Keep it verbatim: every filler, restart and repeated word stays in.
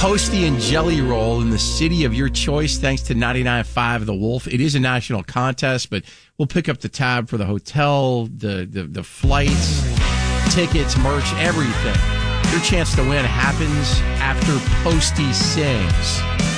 Posty and Jelly Roll in the city of your choice, thanks to ninety-nine point five The Wolf. It is a national contest, but we'll pick up the tab for the hotel, the, the, the flights, tickets, merch, everything. Your chance to win happens after Posty sings.